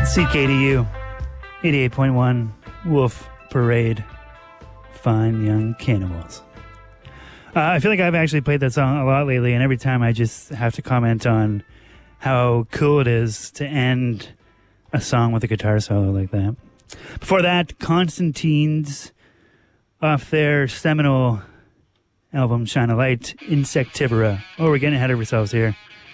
CKDU 88.1 Wolf Parade. Fine Young Cannibals. I feel like I've actually played that song a lot lately, and every time I just have to comment on how cool it is to end a song with a guitar solo like that. Before that, Constantine's off their seminal album Shine a Light, Insectivora. Oh, we're getting ahead of ourselves here.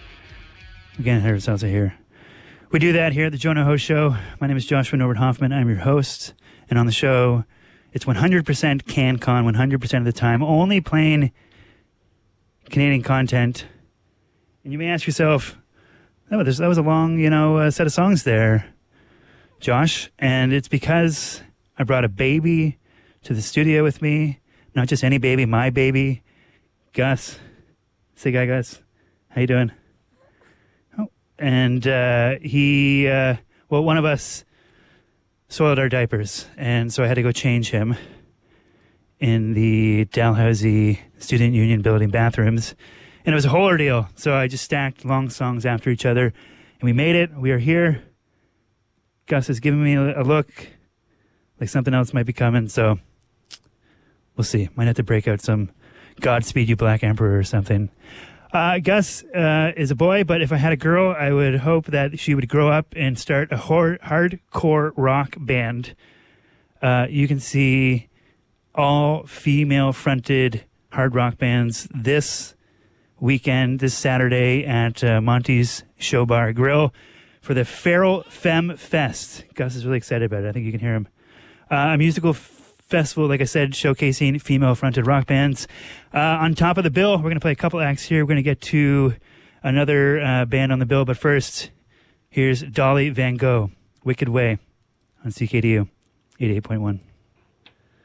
We do that here at the Jonah Host Show. My name is Joshua Norbert Hoffman. I'm your host. And on the show, it's 100% CanCon, 100% of the time, only playing Canadian content. And you may ask yourself, oh, that was a long, set of songs there, Josh. And it's because I brought a baby to the studio with me. Not just any baby, my baby, Gus. Say hi, Gus. How you doing? Oh, and one of us soiled our diapers, and so I had to go change him in the Dalhousie Student Union building bathrooms, and it was a whole ordeal. So I just stacked long songs after each other, and we made it. We are here. Gus is giving me a look like something else might be coming, so we'll see. Might have to break out some Godspeed You Black Emperor or something. Gus is a boy, but if I had a girl, I would hope that she would grow up and start a hardcore rock band. You can see all female-fronted hard rock bands this weekend, this Saturday at Monty's Show Bar Grill for the Feral Femme Fest. Gus is really excited about it. I think you can hear him. A musical festival, like I said, showcasing female-fronted rock bands. On top of the bill, we're going to play a couple acts here. We're going to get to another band on the bill, but first, here's Dolly Van Gogh, Wicked Way, on CKDU 88.1.